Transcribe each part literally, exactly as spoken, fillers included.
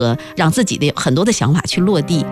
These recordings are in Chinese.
呃，让自己的很多的想法去落地。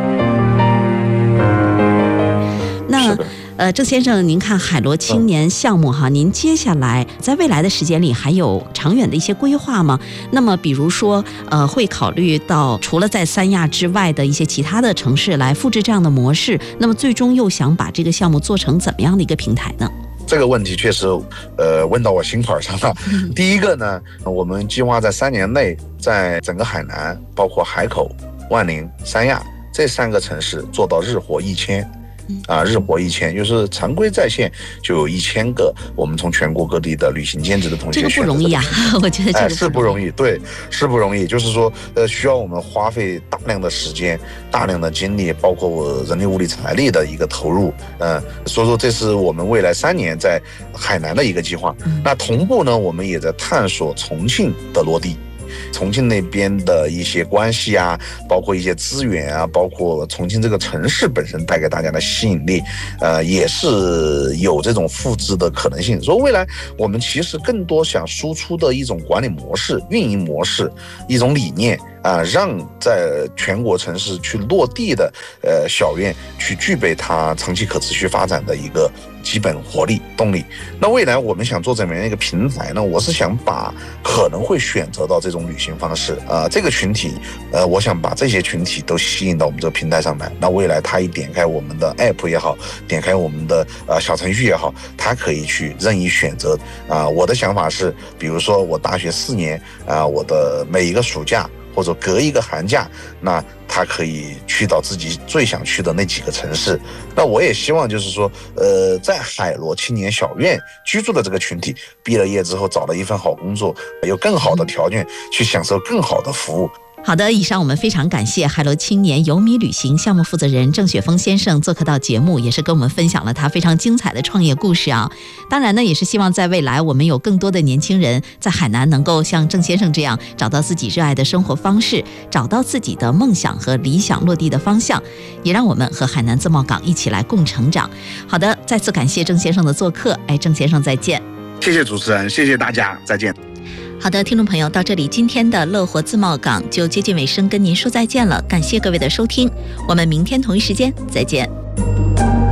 那呃，郑先生，您看海螺青年项目哈，您接下来在未来的时间里还有长远的一些规划吗？那么比如说呃，会考虑到除了在三亚之外的一些其他的城市来复制这样的模式，那么最终又想把这个项目做成怎么样的一个平台呢？ 这个问题确实，呃，问到我心坎上了。第一个呢，我们计划在三年内，在整个海南，包括海口、万宁、三亚这三个城市做到日活一千。啊，日活一千，就是常规在线就有一千个，我们从全国各地的旅行兼职的同学， 这个不容易啊，我觉得这个、 哎、是不容易，对，是不容易，就是说，呃，需要我们花费大量的时间、大量的精力，包括人力、物力、财力的一个投入，呃，所以说这是我们未来三年在海南的一个计划。嗯、那同步呢，我们也在探索重庆的落地。重庆那边的一些关系啊，包括一些资源啊，包括重庆这个城市本身带给大家的吸引力，呃，也是有这种复制的可能性。所以未来我们其实更多想输出的一种管理模式、运营模式、一种理念啊，让在全国城市去落地的呃小院去具备它长期可持续发展的一个基本活力动力。那未来我们想做怎么样一个平台呢？我是想把可能会选择到这种旅行方式啊、呃、这个群体，呃，我想把这些群体都吸引到我们这个平台上来。那未来他一点开我们的 app 也好，点开我们的呃小程序也好，他可以去任意选择啊、呃。我的想法是，比如说我大学四年啊、呃，我的每一个暑假，或者隔一个寒假，那他可以去到自己最想去的那几个城市。那我也希望就是说，呃，在海螺青年小院居住的这个群体，毕了业之后找了一份好工作，有更好的条件去享受更好的服务。 好的，以上我们非常感谢海螺青年游米旅行项目负责人郑雪峰先生做客到节目，也是跟我们分享了他非常精彩的创业故事啊。当然呢，也是希望在未来我们有更多的年轻人在海南能够像郑先生这样找到自己热爱的生活方式，找到自己的梦想和理想落地的方向，也让我们和海南自贸港一起来共成长。好的，再次感谢郑先生的做客，哎，郑先生再见。 谢谢主持人，谢谢大家，再见。 好的，听众朋友，到这里今天的乐活自贸港就接近尾声，跟您说再见了。感谢各位的收听，我们明天同一时间再见。